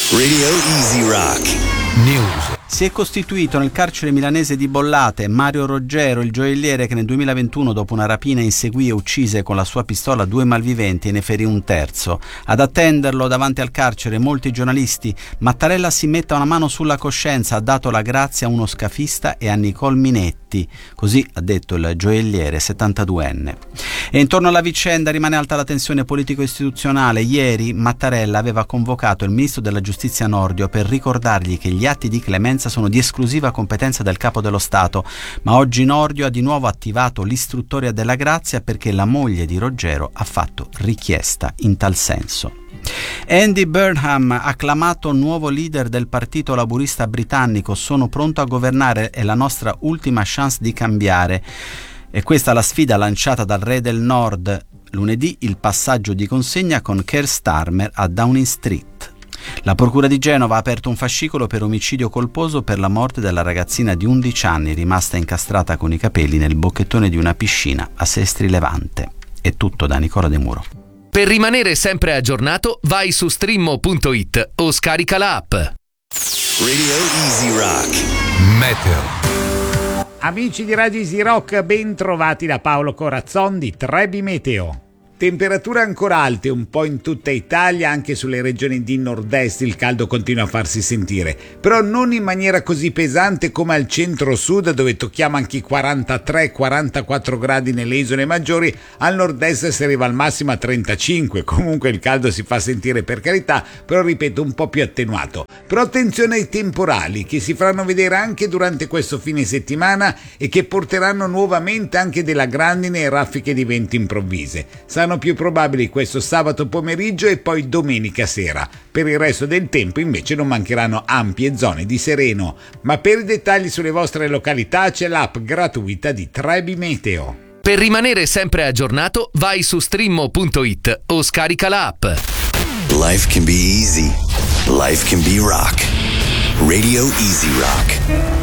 Radio Easy Rock News. Si è costituito nel carcere milanese di Bollate Mario Roggero, il gioielliere che nel 2021, dopo una rapina, inseguì e uccise con la sua pistola 2 malviventi e ne ferì un terzo. Ad attenderlo davanti al carcere molti giornalisti. Mattarella si metta una mano sulla coscienza, ha dato la grazia a uno scafista e a Nicole Minetti. Così ha detto il gioielliere 72enne. E intorno alla vicenda rimane alta la tensione politico-istituzionale. Ieri Mattarella aveva convocato il ministro della giustizia Nordio per ricordargli che gli atti di clemenza sono di esclusiva competenza del Capo dello Stato, ma oggi Nordio ha di nuovo attivato l'istruttoria della grazia perché la moglie di Roggero ha fatto richiesta in tal senso. Andy Burnham, acclamato nuovo leader del Partito Laburista britannico, sono pronto a governare, è la nostra ultima chance di cambiare. E questa è la sfida lanciata dal re del Nord. Lunedì il passaggio di consegna con Keir Starmer a Downing Street. La Procura di Genova ha aperto un fascicolo per omicidio colposo per la morte della ragazzina di 11 anni rimasta incastrata con i capelli nel bocchettone di una piscina a Sestri Levante. È tutto da Nicola De Muro. Per rimanere sempre aggiornato, vai su streammo.it o scarica l'app. Radio Easy Rock Meteo. Amici di Radio Easy Rock, ben trovati da Paolo Corazzon di Trebi Meteo. Temperature ancora alte un po' in tutta Italia, anche sulle regioni di nord-est il caldo continua a farsi sentire, però non in maniera così pesante come al centro-sud, dove tocchiamo anche i 43-44 gradi nelle isole maggiori. Al nord-est si arriva al massimo a 35, comunque il caldo si fa sentire, per carità, però ripeto un po' più attenuato. Però attenzione ai temporali che si faranno vedere anche durante questo fine settimana e che porteranno nuovamente anche della grandine e raffiche di vento improvvise. Saranno più probabili questo sabato pomeriggio e poi domenica sera. Per il resto del tempo invece non mancheranno ampie zone di sereno. Ma per i dettagli sulle vostre località c'è l'app gratuita di Trebi Meteo. Per rimanere sempre aggiornato, vai su streammo.it o scarica l'app. Life can be easy. Life can be rock. Radio Easy Rock.